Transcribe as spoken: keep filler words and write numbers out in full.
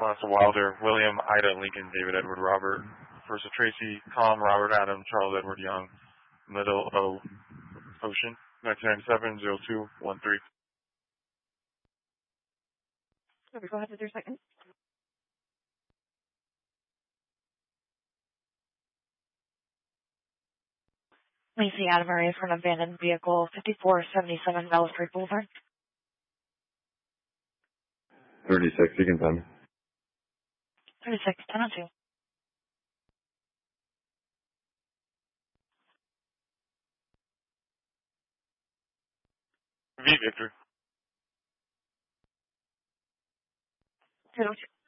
Last Wilder, William, Ida, Lincoln, David, Edward, Robert. First of Tracy, Tom, Robert, Adam, Charles, Edward, Young. Middle O, Ocean. nineteen ninety-seven, zero two one three. Okay, go ahead with your second. Lacey Adam Murray for an abandoned vehicle, fifty-four seventy-seven Bell Street Boulevard. thirty-six, you can send me. thirty-six, ten oh two. V, Victor. ten oh two.